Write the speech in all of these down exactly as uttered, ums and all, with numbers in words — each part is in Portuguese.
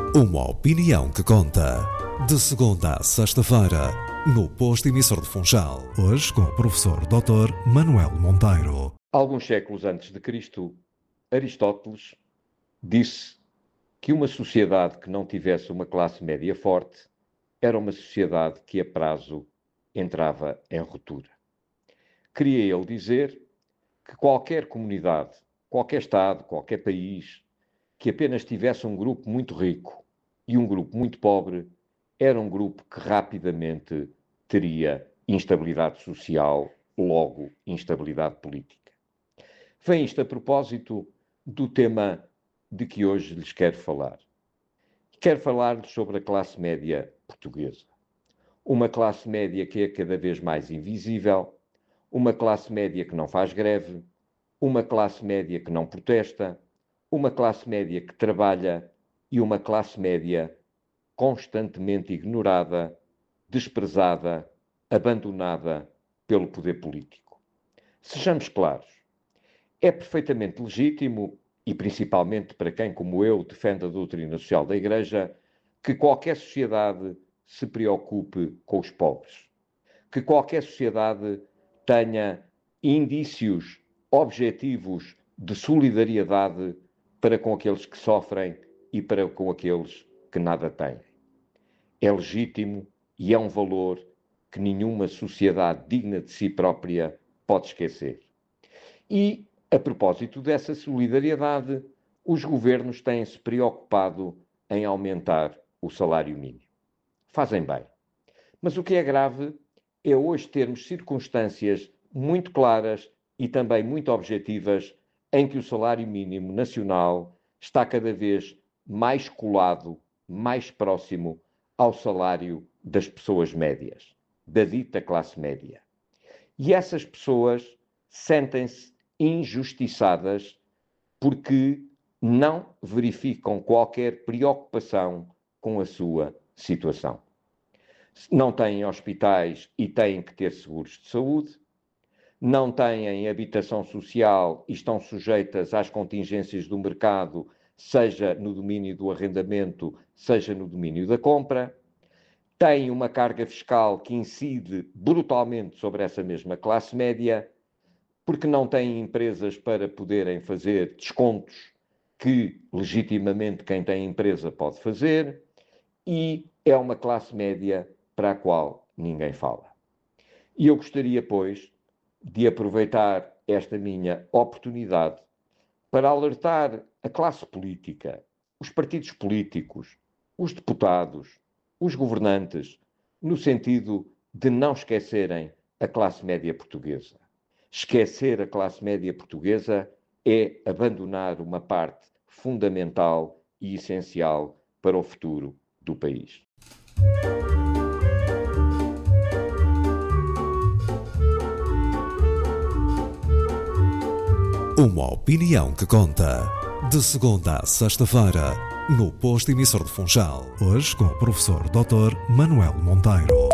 Uma opinião que conta. De segunda a sexta-feira, no Posto Emissor de Funchal. Hoje com o professor doutor Manuel Monteiro. Alguns séculos antes de Cristo, Aristóteles disse que uma sociedade que não tivesse uma classe média forte era uma sociedade que a prazo entrava em ruptura. Queria ele dizer que qualquer comunidade, qualquer Estado, qualquer país, que apenas tivesse um grupo muito rico e um grupo muito pobre, era um grupo que rapidamente teria instabilidade social, logo instabilidade política. Vem isto a propósito do tema de que hoje lhes quero falar. Quero falar-lhes sobre a classe média portuguesa. Uma classe média que é cada vez mais invisível, uma classe média que não faz greve, uma classe média que não protesta, uma classe média que trabalha e uma classe média constantemente ignorada, desprezada, abandonada pelo poder político. Sejamos claros, é perfeitamente legítimo, e principalmente para quem, como eu, defende a doutrina social da Igreja, que qualquer sociedade se preocupe com os pobres, que qualquer sociedade tenha indícios objetivos de solidariedade para com aqueles que sofrem e para com aqueles que nada têm. É legítimo e é um valor que nenhuma sociedade digna de si própria pode esquecer. E, a propósito dessa solidariedade, os governos têm-se preocupado em aumentar o salário mínimo. Fazem bem. Mas o que é grave é hoje termos circunstâncias muito claras e também muito objetivas em que o salário mínimo nacional está cada vez mais colado, mais próximo ao salário das pessoas médias, da dita classe média. E essas pessoas sentem-se injustiçadas porque não verificam qualquer preocupação com a sua situação. Não têm hospitais e têm que ter seguros de saúde, não têm habitação social e estão sujeitas às contingências do mercado, seja no domínio do arrendamento, seja no domínio da compra, têm uma carga fiscal que incide brutalmente sobre essa mesma classe média, porque não têm empresas para poderem fazer descontos que, legitimamente, quem tem empresa pode fazer, e é uma classe média para a qual ninguém fala. E eu gostaria, pois, de aproveitar esta minha oportunidade para alertar a classe política, os partidos políticos, os deputados, os governantes, no sentido de não esquecerem a classe média portuguesa. Esquecer a classe média portuguesa é abandonar uma parte fundamental e essencial para o futuro do país. Uma opinião que conta. De segunda a sexta-feira, no Posto Emissor de Funchal. Hoje com o professor doutor Manuel Monteiro.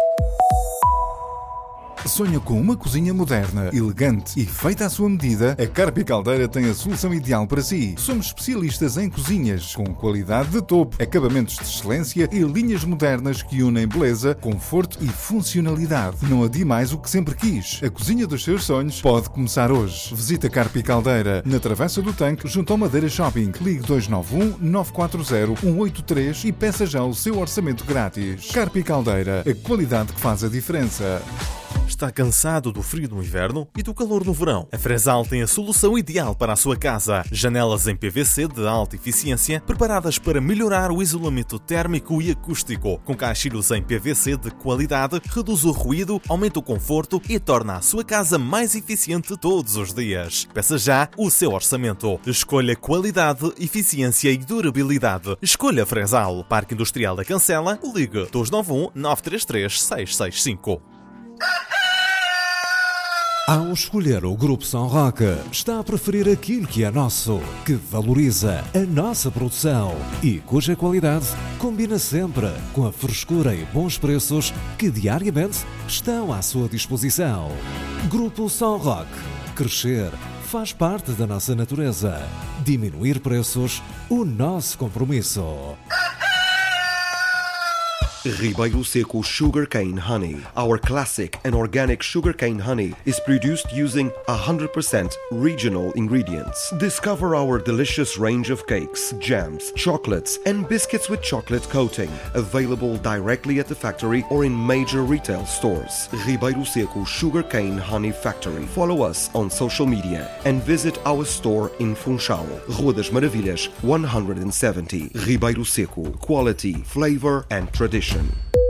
Sonha com uma cozinha moderna, elegante e feita à sua medida? A Carpi Caldeira tem a solução ideal para si. Somos especialistas em cozinhas com qualidade de topo, acabamentos de excelência e linhas modernas que unem beleza, conforto e funcionalidade. Não adie mais o que sempre quis. A cozinha dos seus sonhos pode começar hoje. Visita Carpi Caldeira na Travessa do Tanque, junto ao Madeira Shopping. Ligue dois nove um, nove quatro zero, um oito três e peça já o seu orçamento grátis. Carpi Caldeira, a qualidade que faz a diferença. Está cansado do frio no inverno e do calor no verão? A Fresal tem a solução ideal para a sua casa. Janelas em P V C de alta eficiência, preparadas para melhorar o isolamento térmico e acústico. Com caixilhos em P V C de qualidade, reduz o ruído, aumenta o conforto e torna a sua casa mais eficiente todos os dias. Peça já o seu orçamento. Escolha qualidade, eficiência e durabilidade. Escolha Fresal. Parque Industrial da Cancela. Ligue dois nove um, nove três três, seis seis cinco. Ao escolher o Grupo São Roque, está a preferir aquilo que é nosso, que valoriza a nossa produção e cuja qualidade combina sempre com a frescura e bons preços que diariamente estão à sua disposição. Grupo São Roque. Crescer faz parte da nossa natureza. Diminuir preços, o nosso compromisso. Ribeiro Seco Sugarcane Honey. Our classic and organic sugarcane honey is produced using one hundred percent regional ingredients. Discover our delicious range of cakes, jams, chocolates, and biscuits with chocolate coating, available directly at the factory or in major retail stores. Ribeiro Seco Sugarcane Honey Factory. Follow us on social media and visit our store in Funchal, Rua das Maravilhas, one hundred seventy. Ribeiro Seco. Quality, flavor, and tradition.